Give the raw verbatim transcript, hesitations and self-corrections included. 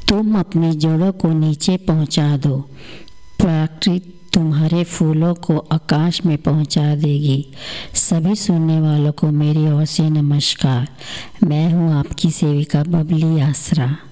तुम अपनी जड़ों को नीचे पहुंचा दो, प्रकृति तुम्हारे फूलों को आकाश में पहुंचा देगी। सभी सुनने वालों को मेरी ओर से नमस्कार। मैं हूं आपकी सेविका बबली आसरा।